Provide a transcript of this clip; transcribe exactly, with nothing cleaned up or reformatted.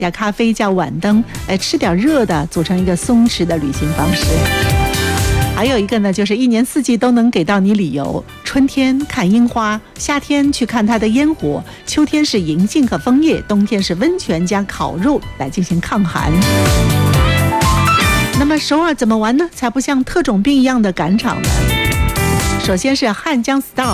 加咖啡加晚灯，来吃点热的，组成一个松弛的旅行方式。还有一个呢，就是一年四季都能给到你理由，春天看樱花，夏天去看它的烟火，秋天是银杏和枫叶，冬天是温泉加烤肉来进行抗寒。那么首尔怎么玩呢？才不像特种兵一样的赶场呢？首先是汉江 style。